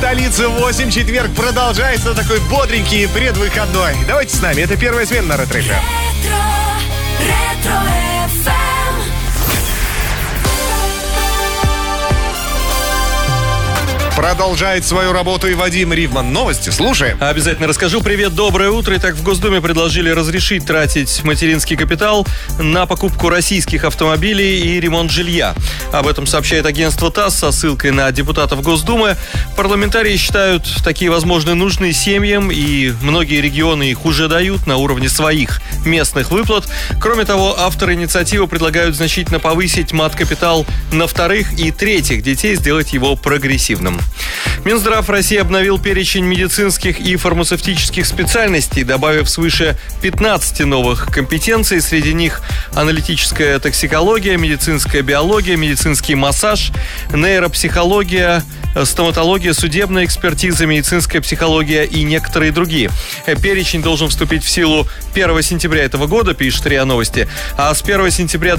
столице 8, четверг продолжается такой бодренький предвыходной. Давайте с нами, это первая смена на Ретро FM. Продолжает свою работу и Вадим Ривман. Новости слушаем. Обязательно расскажу. Привет, доброе утро. Итак, в Госдуме предложили разрешить тратить материнский капитал на покупку российских автомобилей и ремонт жилья. Об этом сообщает агентство ТАСС со ссылкой на депутатов Госдумы. Парламентарии считают, такие возможны нужны семьям, и многие регионы их уже дают на уровне своих местных выплат. Кроме того, авторы инициативы предлагают значительно повысить мат-капитал на вторых и третьих детей, сделать его прогрессивным. Минздрав России обновил перечень медицинских и фармацевтических специальностей, добавив свыше 15 новых компетенций. Среди них аналитическая токсикология, медицинская биология, медицинский массаж, нейропсихология, стоматология, судебная экспертиза, медицинская психология и некоторые другие. Перечень должен вступить в силу 1 сентября этого года, пишет РИА Новости. А с 1 сентября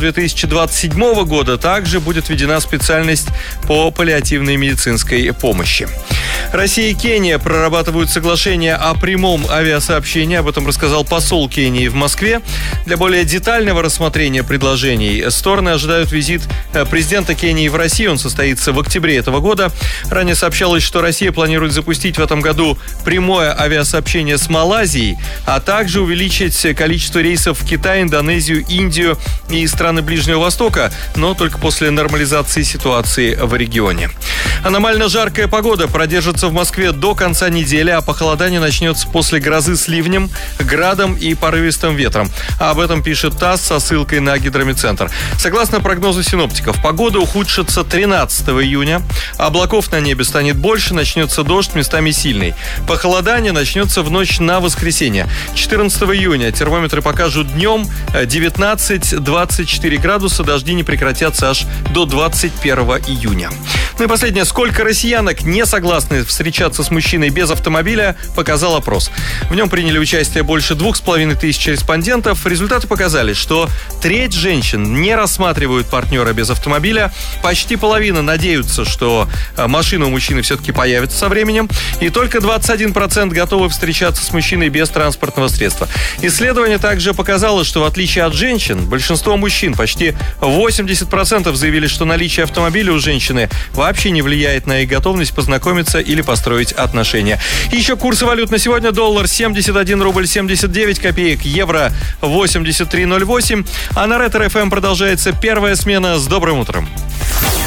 2027 года также будет введена специальность по паллиативной медицинской помощи. Россия и Кения прорабатывают соглашение о прямом авиасообщении. Об этом рассказал посол Кении в Москве. Для более детального рассмотрения предложений стороны ожидают визит президента Кении в Россию. Он состоится в октябре этого года. Ранее сообщалось, что Россия планирует запустить в этом году прямое авиасообщение с Малайзией, а также увеличить количество рейсов в Китай, Индонезию, Индию и страны Ближнего Востока, но только после нормализации ситуации в регионе. Аномально жаркая погода продержится в Москве до конца недели, а похолодание начнется после грозы с ливнем, градом и порывистым ветром. Об этом пишет ТАСС со ссылкой на Гидрометцентр. Согласно прогнозу синоптиков, погода ухудшится 13 июня, облаков на небе станет больше, начнется дождь, местами сильный. Похолодание начнется в ночь на воскресенье. 14 июня термометры покажут днем 19-24 градуса, дожди не прекратятся аж до 21 июня. Ну и последнее. Сколько россиянок не согласны встречаться с мужчиной без автомобиля, показал опрос. В нем приняли участие больше 2500 респондентов. Результаты показали, что треть женщин не рассматривают партнера без автомобиля, почти половина надеются, что машина у мужчины все-таки появится со временем, и только 21% готовы встречаться с мужчиной без транспортного средства. Исследование также показало, что в отличие от женщин, большинство мужчин, почти 80%, заявили, что наличие автомобиля у женщины вообще не влияет на их готовность познакомиться или построить отношения. И еще курсы валют на сегодня. Доллар 71 рубль 79 копеек, евро 83.08. А на Ретро FM продолжается первая смена. С добрым утром.